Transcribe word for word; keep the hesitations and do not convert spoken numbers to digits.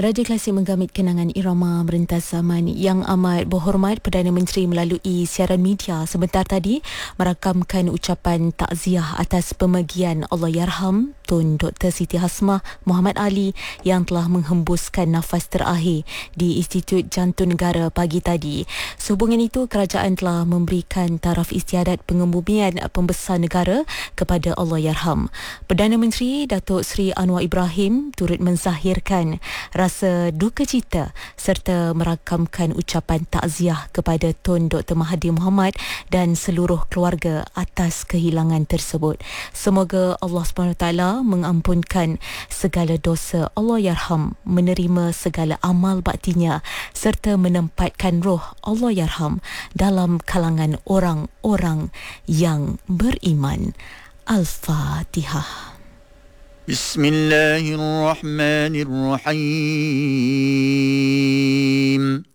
Raja Klasik menggamit kenangan irama merentas zaman. Yang Amat Berhormat Perdana Menteri melalui siaran media sebentar tadi merakamkan ucapan takziah atas pemergian Allahyarham Tun Doktor Siti Hasmah Muhammad Ali yang telah menghembuskan nafas terakhir di Institut Jantung Negara pagi tadi. Sehubungan itu, kerajaan telah memberikan taraf istiadat pengebumian pembesar negara kepada Allahyarham. Perdana Menteri Datuk Seri Anwar Ibrahim turut menzahirkan rasa duka cita serta merakamkan ucapan takziah kepada Tun Doktor Mahathir Mohamad dan seluruh keluarga atas kehilangan tersebut. Semoga Allah subhanahu wa taala mengampunkan segala dosa Allahyarham, menerima segala amal baktinya serta menempatkan roh Allahyarham dalam kalangan orang-orang yang beriman. Al-Fatihah. Bismillahirrahmanirrahim.